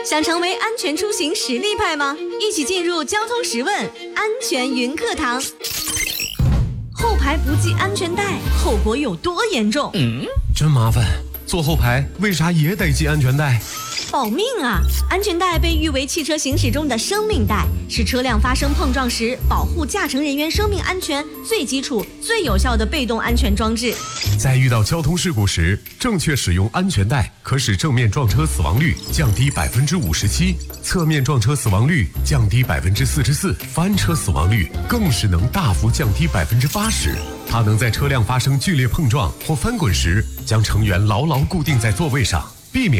想成为安全出行实力派吗？一起进入交通十问安全云课堂。后排不系安全带，后果有多严重？ 真麻烦，坐后排为啥也得系安全带？ 保命啊！安全带被誉为汽车行驶中的生命带，是车辆发生碰撞时保护驾乘人员生命安全最基础、最有效的被动安全装置。 在遇到交通事故时，正确使用安全带可使正面撞车死亡率降低57%，侧面撞车死亡率降低44%，翻车死亡率更是能大幅降低80%。它能在车辆发生剧烈碰撞或翻滚时，将成员牢牢固定在座位上，避免